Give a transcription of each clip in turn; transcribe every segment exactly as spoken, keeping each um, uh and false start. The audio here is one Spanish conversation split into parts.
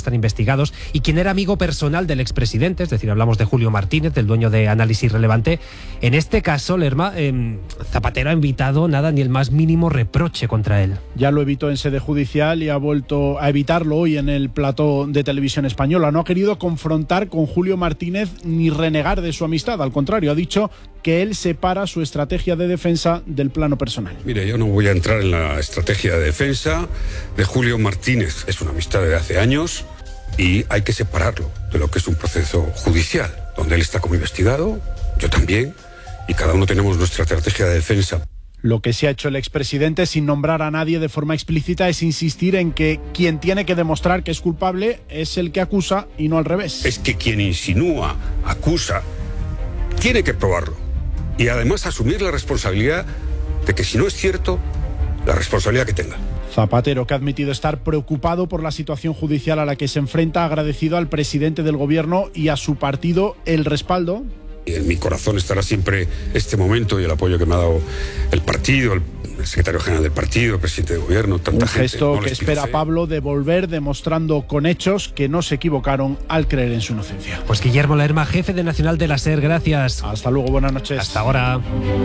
están investigados, y quien era amigo personal del expresidente, es decir, hablamos de Julio Martínez, del dueño de Análisis Relevante. En este caso, Lerma, eh, Zapatero ha evitado nada, ni el más mínimo reproche contra él. Ya lo evitó en sede judicial y ha vuelto a evitarlo hoy en el plató de Televisión Española. No ha querido confrontar con Julio Martínez ni renegar de su amistad. Al contrario, ha dicho que él separa su estrategia de defensa del plano personal. Mire, yo no voy a entrar en la estrategia de defensa de Julio Martínez. Es una amistad de hace años y hay que separarlo de lo que es un proceso judicial, donde él está como investigado, yo también, y cada uno tenemos nuestra estrategia de defensa. Lo que se ha hecho el expresidente, sin nombrar a nadie de forma explícita, es insistir en que quien tiene que demostrar que es culpable es el que acusa y no al revés. Es que quien insinúa, acusa, tiene que probarlo. Y además asumir la responsabilidad de que si no es cierto, la responsabilidad que tenga. Zapatero, que ha admitido estar preocupado por la situación judicial a la que se enfrenta, ha agradecido al presidente del gobierno y a su partido el respaldo. Y en mi corazón estará siempre este momento y el apoyo que me ha dado el partido, el secretario general del partido, el presidente del gobierno, tanta Un gente. gesto no que les pido espera fe. Pablo devolver, demostrando con hechos que no se equivocaron al creer en su inocencia. Pues Guillermo Lerma, jefe de Nacional de la SER, gracias. Hasta luego, buenas noches. Hasta ahora.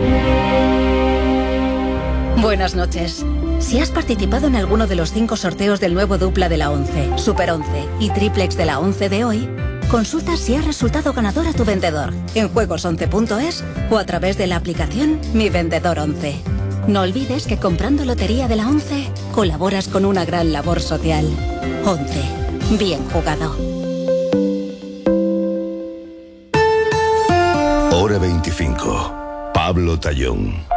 Buenas noches. Si has participado en alguno de los cinco sorteos del nuevo dupla de la once, Super once y Triplex de la once de hoy, consulta si has resultado ganador a tu vendedor en juegos once punto es o a través de la aplicación Mi Vendedor once. No olvides que comprando Lotería de la once colaboras con una gran labor social. once. Bien jugado. Hora veinticinco. Pablo Tallón.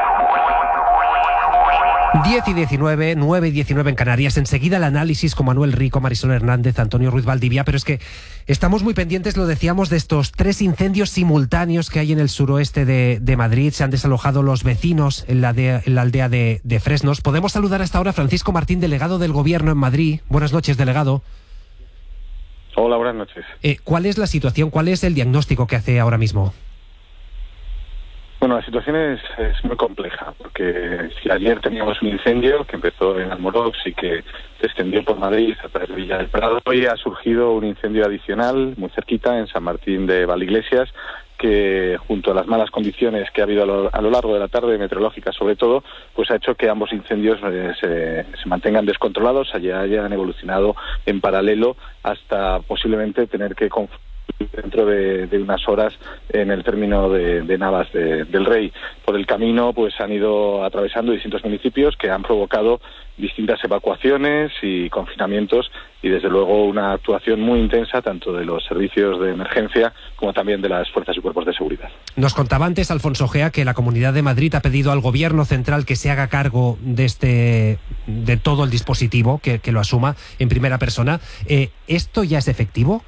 diez y diecinueve, nueve y diecinueve en Canarias. Enseguida el análisis con Manuel Rico, Marisol Hernández, Antonio Ruiz Valdivia, pero es que estamos muy pendientes, lo decíamos, de estos tres incendios simultáneos que hay en el suroeste de, de Madrid. Se han desalojado los vecinos en la, de, en la aldea de, de Fresnos. Podemos saludar hasta ahora a Francisco Martín, delegado del Gobierno en Madrid. Buenas noches, delegado. Hola, buenas noches. Eh, ¿Cuál es la situación? ¿Cuál es el diagnóstico que hace ahora mismo? Bueno, la situación es, es muy compleja, porque si ayer teníamos un incendio que empezó en Almorox y que se extendió por Madrid a través de Villa del Prado, hoy ha surgido un incendio adicional muy cerquita, en San Martín de Valdeiglesias, que junto a las malas condiciones que ha habido a lo, a lo largo de la tarde, meteorológicas sobre todo, pues ha hecho que ambos incendios eh, se, se mantengan descontrolados, allá hayan evolucionado en paralelo hasta posiblemente tener que confrontar dentro de, de unas horas en el término de, de Navas de, del Rey. Por el camino pues han ido atravesando distintos municipios que han provocado distintas evacuaciones y confinamientos y desde luego una actuación muy intensa tanto de los servicios de emergencia como también de las fuerzas y cuerpos de seguridad. Nos contaba antes Alfonso Gea que la Comunidad de Madrid ha pedido al Gobierno central que se haga cargo de este de todo el dispositivo, que, que lo asuma en primera persona. Eh, ¿Esto ya es efectivo?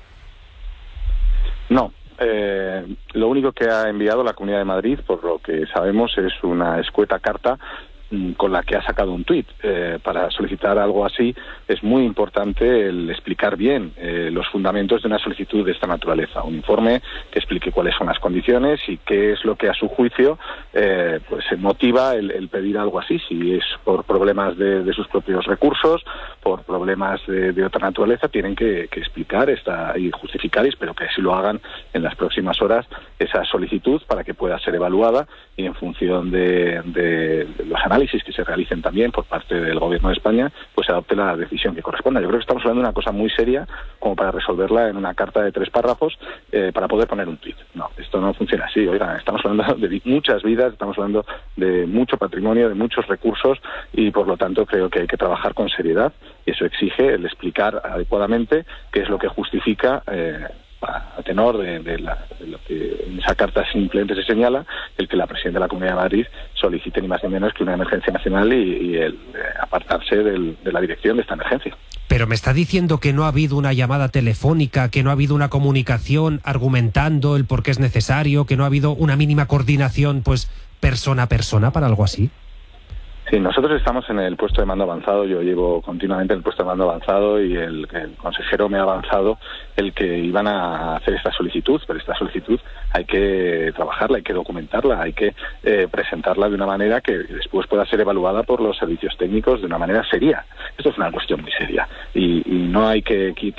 No, eh, lo único que ha enviado la Comunidad de Madrid, por lo que sabemos, es una escueta carta con la que ha sacado un tuit. Eh, para solicitar algo así es muy importante el explicar bien eh, los fundamentos de una solicitud de esta naturaleza. Un informe que explique cuáles son las condiciones y qué es lo que a su juicio eh, pues motiva el, el pedir algo así. Si es por problemas de, de sus propios recursos, por problemas de, de otra naturaleza, tienen que, que explicar esta, y justificar, y espero que así lo hagan en las próximas horas, esa solicitud para que pueda ser evaluada y en función de, de los análisis que se realicen también por parte del Gobierno de España, pues se adopte la decisión que corresponda. Yo creo que estamos hablando de una cosa muy seria como para resolverla en una carta de tres párrafos eh, para poder poner un tuit. No, esto no funciona así. Oigan, estamos hablando de muchas vidas, estamos hablando de mucho patrimonio, de muchos recursos y por lo tanto creo que hay que trabajar con seriedad y eso exige el explicar adecuadamente qué es lo que justifica eh, a tenor de, de, la, de lo que en esa carta simplemente se señala, el que la Presidenta de la Comunidad de Madrid solicite ni más ni menos que una emergencia nacional y, y el eh, apartarse del, de la dirección de esta emergencia. Pero me está diciendo que no ha habido una llamada telefónica, que no ha habido una comunicación argumentando el por qué es necesario, que no ha habido una mínima coordinación, pues, persona a persona para algo así. Sí, nosotros estamos en el puesto de mando avanzado, yo llevo continuamente el puesto de mando avanzado y el, el consejero me ha avanzado el que iban a hacer esta solicitud, pero esta solicitud hay que trabajarla, hay que documentarla, hay que eh, presentarla de una manera que después pueda ser evaluada por los servicios técnicos de una manera seria. Esto es una cuestión muy seria y, y no hay que quitar